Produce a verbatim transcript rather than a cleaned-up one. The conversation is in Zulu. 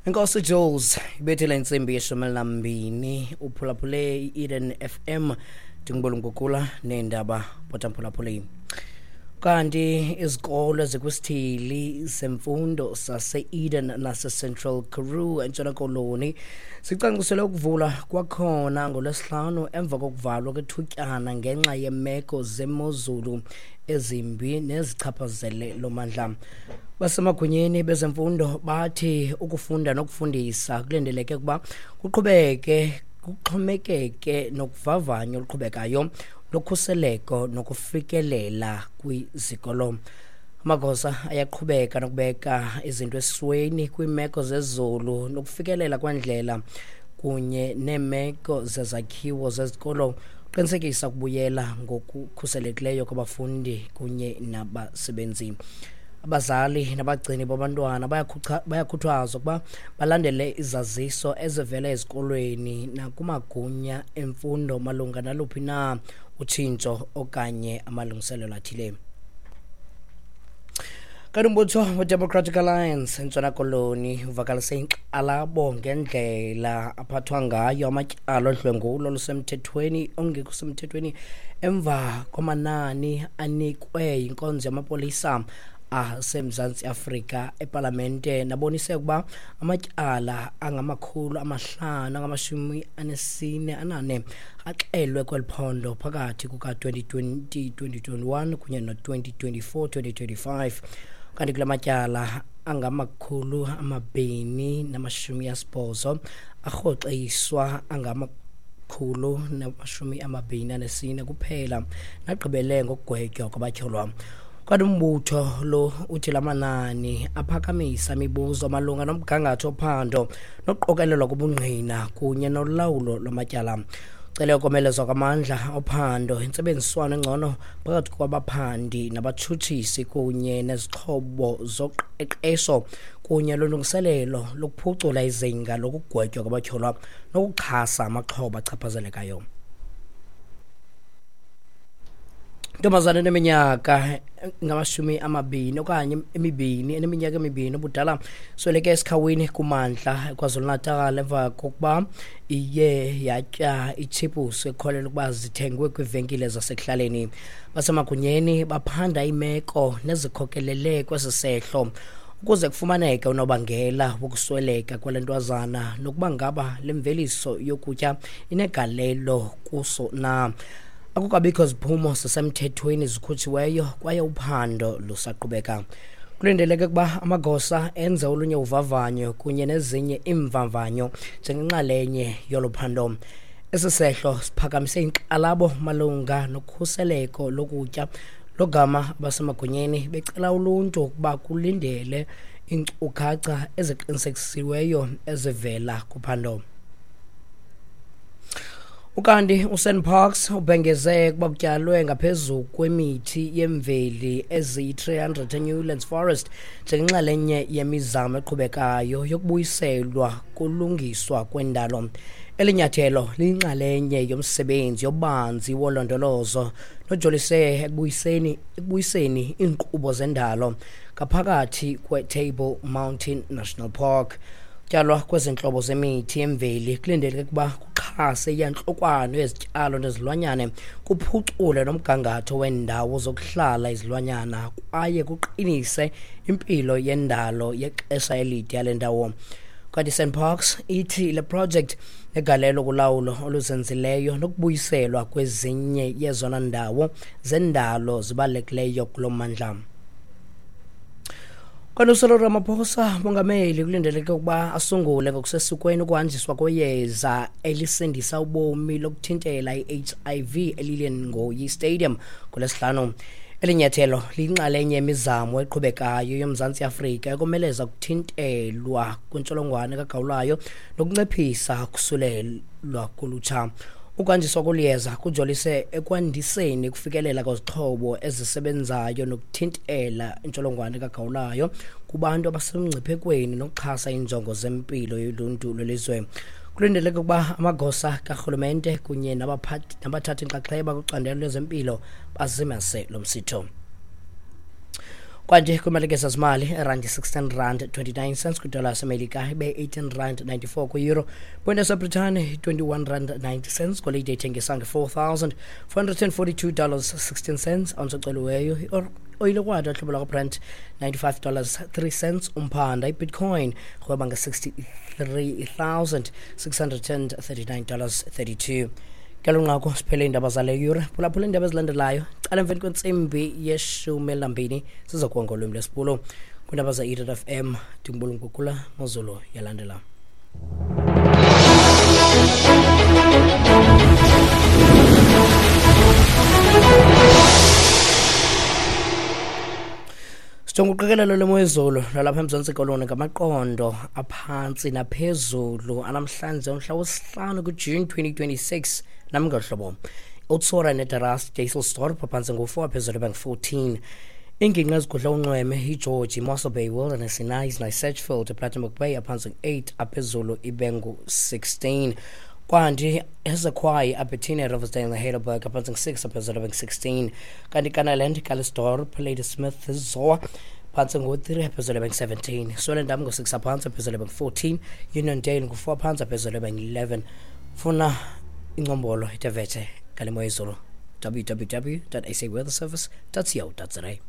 Inkosi Jules ibethela insimbi yeshumi nambini uphulaphule Eden F M Dingibolo Ngukula nendaba potamphulaphule. Kanti izikole ezikwisithili semfundo sase Eden nase Central Karoo eNtshona Koloni sicancisele ukuvula kwakhona ngolesihlanu emva kokuvalwa kwethutyana ngenxa yemeko zemozulu ezimbi nezichaphazele lomandla. Basemagunyeni bezemfundo bathi ukufunda nokufundisa kulendeleke kuba kuqhubeke kuxhomekeke nokuvavanya oluqhubekayo lokhuseleko nokufikelela kwizikolo. Amagosa ayaqhubeka nokubeka izinto esweni kwimeko zezulu nokufikelela kwendlela kunye nemeko zezakhiwo zezikolo qinisekisa ukubuyela ngokukhuselekileyo kwabafundi kunye nabasebenzi. Abazali nabagcini babantwana bayakhuthazwa ukuba balandele izaziso ezivela ezikolweni nakumagunya emfundo malunga naluphi na utshintsho okanye amalungiselelo athile. Kanti umbutho we-Democratic Alliance eNtshona Koloni uvakalise inkxalabo ngendlela aphathwa ngayo amatyala odlwengulo olusemthethweni ongekho semthethweni emva kwamanani anikwe inkonzo yamapolisa aseMzantsi Afrika epalamente nabonise ukuba amatyala angamakhulu amahlanu angamashumi anesine anane axelwe kweliphondo phakathi kuka twenty twenty twenty twenty-one kunye no twenty twenty-four twenty twenty-five. Kanti kula matyala angamakhulu amabini namashumi asibhozo arhoxiswa angamakhulu namashumi amabini anesine kuphela nagqibele ngokugwetywa kwabatyholwa. Kanti umbutho lo uthi lamanani aphakamisa imibuzo malunga nomgangatho ophando nokuqokelelwa kobungqina kunye nolawulo lwamatyala. Ucele ukomelezwa kwamandla ophando intsebenziswano engcono phakathi kwabaphandi nabatshutshisi kunye nezixhobo zoqeqesho kunye nolungiselelo lokuphucula izinga lokugwetywa kwabatyholwa nokuxhasa amaxhoba achaphazelekayo. Ntombazana eneminyaka ngamashumi amabini okanye emibini eneminyaka emibini obudala sweleke esikhawini kumandla KwaZulu-Natal emva kokuba iye yatya ichips ekholelwa ukuba zithengwe kwivenkile zasekuhlaleni. Basemagunyeni baphanda imeko nezikhokelele kwesisehlo ukuze kufumaneke unobangela wokusweleka kwalentwazana nokuba ngaba lemveliso yokutya inegalelo kuso na. Akukabikho ziphumo zisemthethweni zikhutshiweyo kwaye uphando lusaqhubeka. Kulindeleke ukuba amagosa enze olunye uvavanyo kunye nezinye iimvavanyo njengenxalenye yoluphando. Esi sehlo siphakamise inkxalabo malunga nokhuseleko lokutya logama abasemagunyeni becela uluntu ukuba kulindele iinkcukacha eziqinisekisiweyo ezivela kuphando. Ukanti uSan Parks ubhengeze kuba kutyalwe ngaphezu kwemithi yemveli eziyi-three hundred eNewlands Forest njengenxalenye yemizamo eqhubekayo yokubuyiselwa kulungiswa kwendalo. Elinyathelo liyinxalenye yomsebenzi yobanzi wolondolozo nojolise ekubuyiseni ekubuyiseni iinkqubo zendalo ngaphakathi kweTable Mountain National Park. Tyalwa kwezintlobo zemithi yemveli kulindeleke ukuba kuxhase iyantlokwana yezityalo nezilwanyane kuphucule nomgangatho wendawo zokuhlala izilwanyana kwaye kuqinise impilo yendalo yexesha elide yale ndawo. Kanti San Parks ithi le project negalelo kulawulo oluzenzileyo nokubuyiselwa kwezinye yezona ndawo zendalo zibalulekileyo kulo mmandla. Kanti uSiril Ramaphosa mongameli kulindeleke ukuba asungule ngokusesikweni ukuhanjiswa koyeza elisindisa ubomi lokuthintela i-H I V eLillian Ngoyi Stadium kulesihlanu. Elinyathelo liyinxalenye yemizamo eqhubekayo yoMzantsi Afrika ekomeleza ukuthintelwa kwintsholongwane kagawulayo nokunciphisa ukusulelwa kolutsha. Ukuhanjiswa koliyeza kujolise ekwandiseni ukufikelela kwezixhobo ezisebenzayo nokuthintela intsholongwane kagawulayo kubantu abasemngciphekweni nokuxhasa injongo zempilo yoluntu lwelizwe. Kulindeleke ukuba amagosa karhulumente kunye nabathatha inxaxheba kwicandelo lezempilo bazimase lo msitho. kwanje kumalekeza zimali rand sixteen rand twenty-nine cents ku-dollar America be eighteen rand ninety-four ku-euro point yaseBrithani twenty-one rand ninety cents golide ethengiswa nge-four thousand four hundred forty-two dollars sixteen cents ounce oceliweyo oil kwada hlobo la Brent ninety-five dollars three cents umphanda iBitcoin kwaba nge-sixty-three thousand six hundred thirty-nine dollars thirty-two. Kalungako siphele indaba zale yure phulaphula indaba ezilandelayo cala emveni kwentsimbi yeshumi elambini sizokuwa ngolwimi lwesiBhulu kundaba za E F M Timbulu Nkukula Mozulu yalandela. Sithokuqekelelo lemoyezulu nalapha eMzantsi Koloni ngamaqondo aphansi naphezulu anamhlanje umhla wesihlanu kuJune twenty twenty-six namngahlobo utsora neDaras Dieselstorp phansi ngo-four phezulu bangu-fourteen inginqi ezigudla unxweme iGeorge Mossel Bay Wilderness Nice Searchfield Platinum Bay aphansi eight aphezulu ibengu sixteen kwanti esekhwayi Albertina Riversdale Heidelberg aphansi six aphezulu bangu sixteen kanti Kanaland Kalisdorp Ladysmith Zoa phansi ngo-three aphezulu bangu seventeen Swellendam ngo-six aphansi aphezulu bangu fourteen Uniondale ngo-four aphansi aphezulu bangu eleven funa incombolo itevete kalimo yezulu w w w dot a c weather service dot co dot za.